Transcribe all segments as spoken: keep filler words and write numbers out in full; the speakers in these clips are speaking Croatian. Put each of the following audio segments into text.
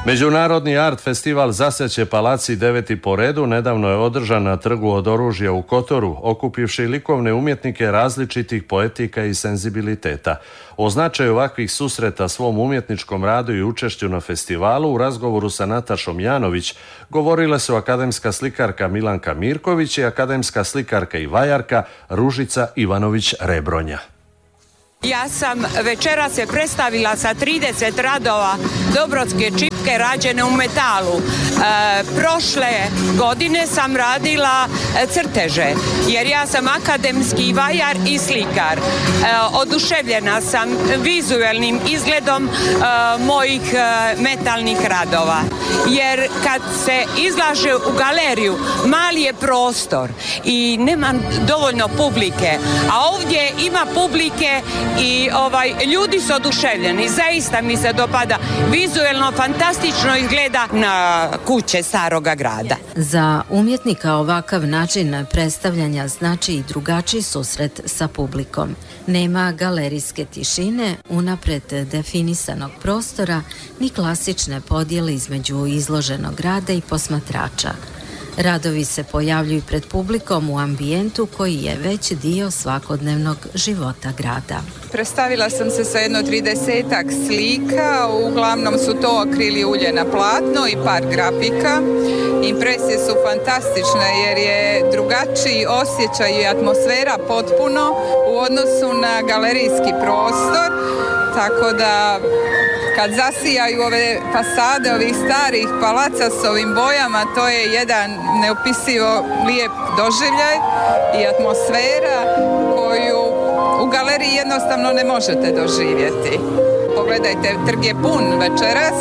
Međunarodni art festival Zasjeće Palaci deveti po redu nedavno je održan na Trgu od oružja u Kotoru, okupivši likovne umjetnike različitih poetika i senzibiliteta. O značaju ovakvih susreta svom umjetničkom radu i učešću na festivalu u razgovoru sa Natašom Janović govorile su akademska slikarka Milanka Mirković i akademska slikarka i vajarka Ružica Ivanović-Rebronja. Ja sam večera se predstavila sa trideset radova Dobrotske čipke rađene u metalu. E, prošle godine sam radila crteže, jer ja sam akademski vajar i slikar. E, oduševljena sam vizualnim izgledom e, mojih e, metalnih radova. Jer kad se izlaže u galeriju, mali je prostor i nema dovoljno publike, a ovdje ima publike i ovaj, ljudi su oduševljeni, zaista mi se dopada, vizuelno fantastično izgleda na kuće staroga grada. Za umjetnika ovakav način predstavljanja znači i drugačiji susret sa publikom. Nema galerijske tišine, unapred definisanog prostora, ni klasične podjele između izloženog rada i posmatrača. Radovi se pojavljuju pred publikom u ambijentu koji je već dio svakodnevnog života grada. Predstavila sam se sa jedno tridesetak slika, uglavnom su to akrili ulje na platno i par grafika. Impresije su fantastične jer je drugačiji osjećaj i atmosfera potpuno u odnosu na galerijski prostor, tako da kad zasijaju ove fasade ovih starih palaca s ovim bojama, to je jedan neopisivo lijep doživljaj i atmosfera koju u galeriji jednostavno ne možete doživjeti. Pogledajte, trg je pun večeras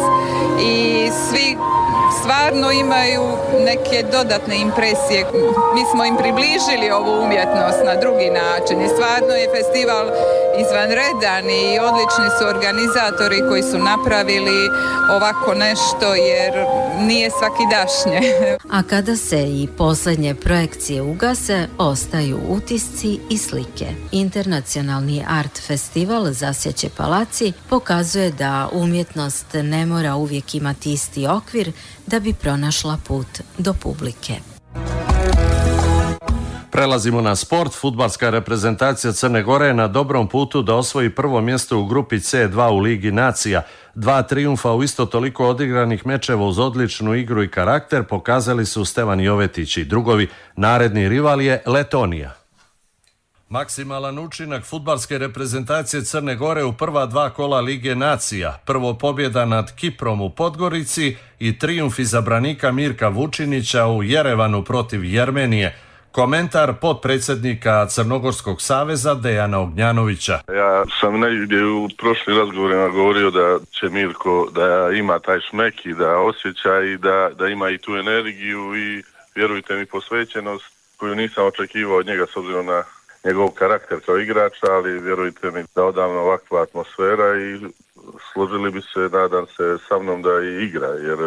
i svi stvarno imaju neke dodatne impresije. Mi smo im približili ovu umjetnost na drugi način i stvarno je festival izvanredan i odlični su organizatori koji su napravili ovako nešto jer nije svakidašnje. A kada se i posljednje projekcije ugase, ostaju utisci i slike. Internacionalni art festival Zasjeće Palaci pokazuje da umjetnost ne mora uvijek imati isti okvir da bi pronašla put do publike. Prelazimo na sport. Fudbalska reprezentacija Crne Gore je na dobrom putu da osvoji prvo mjesto u grupi C dva u Ligi nacija. Dva trijumfa u isto toliko odigranih mečeva uz odličnu igru i karakter pokazali su Stevan Jovetić i drugovi. Naredni rival je Letonija. Maksimalan učinak fudbalske reprezentacije Crne Gore u prva dva kola Lige nacija. Prvo pobjeda nad Kiprom u Podgorici i trijumf izabranika Mirka Vučinića u Jerevanu protiv Jermenije. Komentar potpredsjednika Crnogorskog saveza Dejana Ognjanovića. Ja sam negdje u prošlim razgovorima govorio da će Mirko da ima taj šmek i da osjeća i da, da ima i tu energiju i vjerujte mi posvećenost koju nisam očekivao od njega s obzirom na njegov karakter kao igrača, ali vjerujte mi da odavno ovakva atmosfera i složili bi se, nadam se, sa mnom da i igra, jer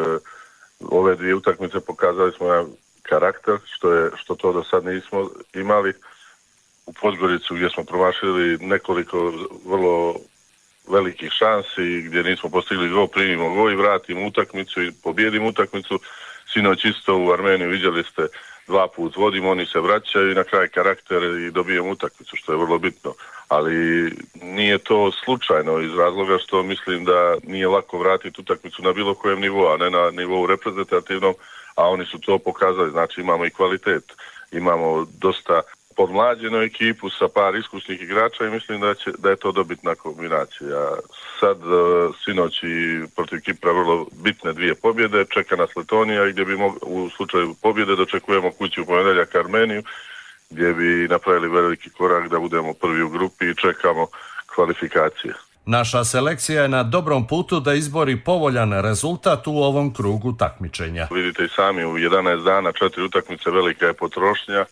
ove dvije utakmice pokazali smo na karakter, što je što to do sad nismo imali. U Podgoricu gdje smo promašili nekoliko vrlo velikih šansi, gdje nismo postigli gol, primimo gol i vratimo utakmicu i pobjedimo utakmicu. Sinoć isto u Armeniju vidjeli ste, dva put vodimo, oni se vraćaju i na kraj karakter i dobijemo utakmicu, što je vrlo bitno. Ali nije to slučajno iz razloga što mislim da nije lako vratiti utakmicu na bilo kojem nivou, a ne na nivou reprezentativnom, a oni su to pokazali, znači imamo i kvalitet, imamo dosta podmlađenu ekipu sa par iskusnih igrača i mislim da, će, da je to dobitna kombinacija. Sad, sinoć i protiv Kipra vrlo bitne dvije pobjede, čeka nas Letonija gdje bi mog, u slučaju pobjede dočekujemo kući u ponedjeljak Armeniju, gdje bi napravili veliki korak da budemo prvi u grupi i čekamo kvalifikacije. Naša selekcija je na dobrom putu da izbori povoljan rezultat u ovom krugu takmičenja. Vidite i sami, u jedanaest dana četiri utakmice, velika je potrošnja,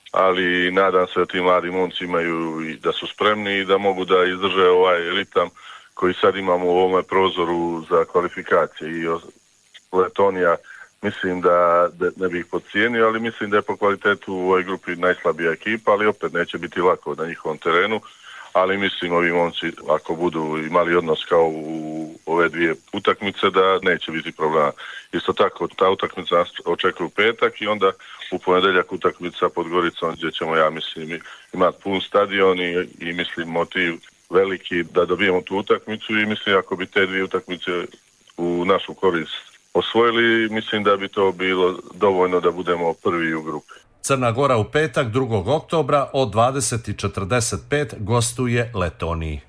ali nadam se da ti mladi momci imaju i da su spremni i da mogu da izdrže ovaj ritam koji sad imamo u ovome prozoru za kvalifikacije. I Letonija mislim da, da ne bih podcijenio, ali mislim da je po kvalitetu u ovoj grupi najslabija ekipa, ali opet neće biti lako na njihovom terenu. ali mislim ovi momci ako budu imali odnos kao u ove dvije utakmice da neće biti problema. Isto tako ta utakmica nas očekuje u petak i onda u ponedjeljak utakmica pod Goricom gdje ćemo ja mislim imati pun stadion i, i mislim motiv veliki da dobijemo tu utakmicu i mislim ako bi te dvije utakmice u našu korist osvojili, mislim da bi to bilo dovoljno da budemo prvi u grupi. Crna Gora u petak drugog oktobra od dvadeset i četrdeset pet gostuje Letoniji.